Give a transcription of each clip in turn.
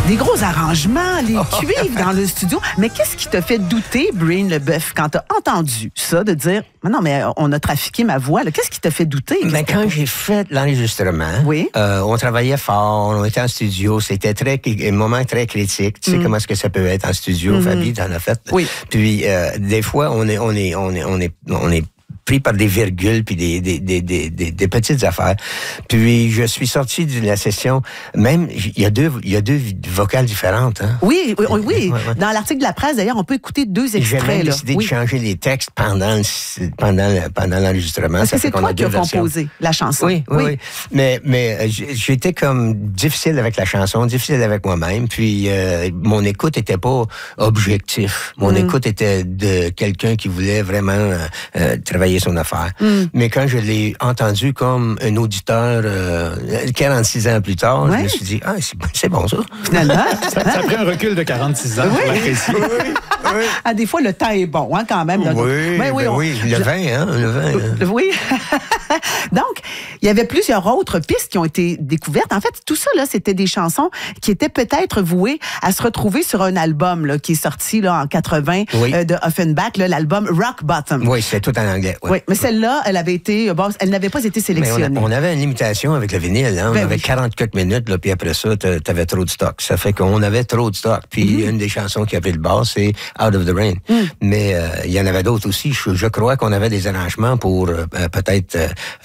Des gros arrangements, les cuivres dans le studio. Mais qu'est-ce qui t'a fait douter, Brian Leboeuf, quand t'as entendu ça, de dire, non, mais on a trafiqué ma voix, là. Qu'est-ce qui t'a fait douter? Mais quand j'ai fait l'enregistrement, on travaillait fort, on était en studio, c'était un moment très critique. Tu sais comment est-ce que ça peut être en studio, Fabi, t'en as fait. Oui. Puis, des fois, on est pris par des virgules puis des petites affaires. Puis je suis sorti de la session, même il y a deux vocales différentes. Hein? Oui. Dans l'article de la presse, d'ailleurs, on peut écouter 2 extraits. J'ai même décidé de changer les textes pendant l'enregistrement. Parce que c'est toi qui as composé la chanson. Oui. Mais j'étais comme difficile avec la chanson, difficile avec moi-même. Puis mon écoute était pas objectif. Mon écoute était de quelqu'un qui voulait vraiment travailler son affaire. Mais quand je l'ai entendu comme un auditeur 46 ans plus tard, je me suis dit, c'est bon ça. Finalement. Ça a pris un recul de 46 ans. Oui. Ah, des fois, le temps est bon, hein, quand même. Oui, le vin. Oui. Donc, il y avait plusieurs autres pistes qui ont été découvertes. En fait, tout ça, là, c'était des chansons qui étaient peut-être vouées à se retrouver sur un album là, qui est sorti là, en 80 de Offenbach, là, l'album Rock Bottom. Oui, c'est tout en anglais. Oui, mais celle-là, elle n'avait pas été sélectionnée. Mais on avait une limitation avec le vinyle. Hein? On avait 44 minutes, là, puis après ça, t'avais trop de stock. Ça fait qu'on avait trop de stock. Puis une des chansons qui avait le bass, c'est Out of the Rain. Mais il y en avait d'autres aussi. Je crois qu'on avait des arrangements pour peut-être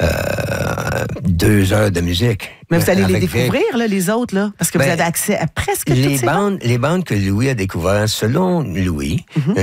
2 heures de musique. Mais vous allez les découvrir, là, les autres, là? Parce que vous avez accès à presque toutes ces bandes. Les bandes que Louis a découvertes, selon Louis,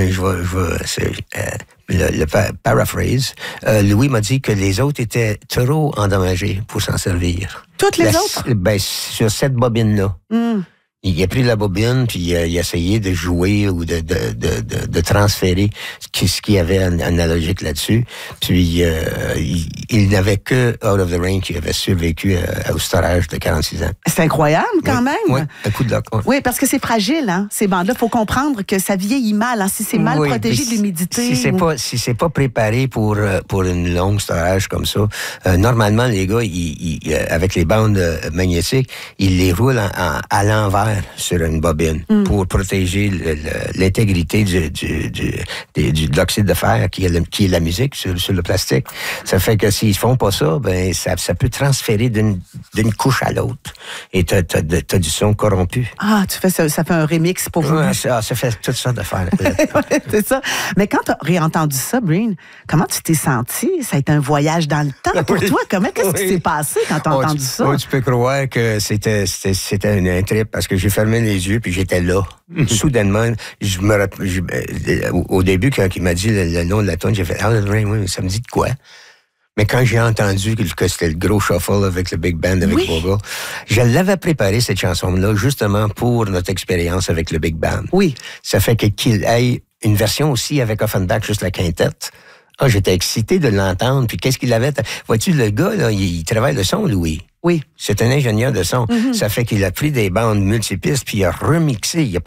le paraphrase, Louis m'a dit que les autres étaient trop endommagés pour s'en servir. Toutes les autres? Ben, sur cette bobine-là. Il a pris la bobine, puis il a essayé de jouer ou de transférer ce qu'il y avait analogique là-dessus. Puis il n'avait que Out of the Rain qui avait survécu au storage de 46 ans. C'est incroyable, quand même. Oui, un coup de luck. Oui, parce que c'est fragile, hein, ces bandes-là. Il faut comprendre que ça vieillit mal. Hein, si c'est mal protégé de l'humidité. Si c'est pas préparé pour une longue storage comme ça, normalement, les gars, avec les bandes magnétiques, ils les roulent à l'envers sur une bobine pour protéger l'intégrité de l'oxyde de fer qui est la musique sur le plastique. Ça fait que s'ils font pas ça, ben ça peut transférer d'une couche à l'autre et t'as du son corrompu. Ah, tu fais ça fait un remix pour vous. Ça fait toutes sortes d'affaires. C'est ça. Mais quand t'as réentendu ça, Brian, comment tu t'es senti? Ça a été un voyage dans le temps pour toi. Qu'est-ce qui s'est passé quand t'as entendu ça? Tu peux croire que c'était un trip parce que j'ai fermé les yeux puis j'étais là. Soudainement, au début, quand il m'a dit le nom de la tune, j'ai fait Out of the Rain, oui, ça me dit de quoi? Mais quand j'ai entendu que c'était le gros shuffle avec le big band, avec Boga, je l'avais préparé, cette chanson-là, justement pour notre expérience avec le big band. Oui. Ça fait qu'il ait une version aussi avec Offenbach, juste la quintette. Ah, j'étais excité de l'entendre. Puis qu'est-ce qu'il avait? Vois-tu, le gars, là, il travaille le son, Louis. Oui. C'est un ingénieur de son. Ça fait qu'il a pris des bandes multipistes puis il a remixé. Il a